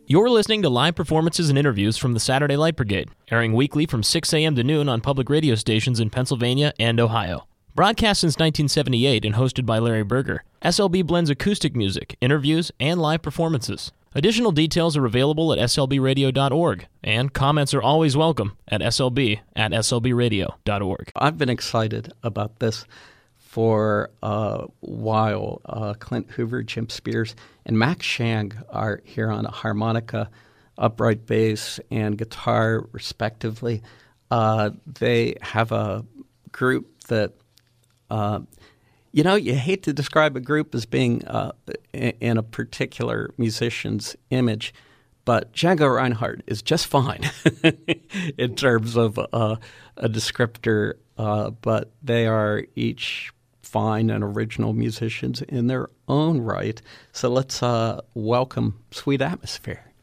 You're listening to live performances and interviews from the Saturday Light Brigade, airing weekly from 6 a.m. to noon on public radio stations in Pennsylvania and Ohio. Broadcast since 1978 and hosted by Larry Berger, SLB blends acoustic music, interviews, and live performances. Additional details are available at slbradio.org, and comments are always welcome at slb@slbradio.org. I've been excited about this for a while. Clint Hoover, Jim Spears, and Max Shang are here on a harmonica, upright bass, and guitar, respectively. They have a group that, you hate to describe a group as being in a particular musician's image, but Django Reinhardt is just fine in terms of a descriptor, but they are each fine and original musicians in their own right. So let's welcome Sweet Atmosphere.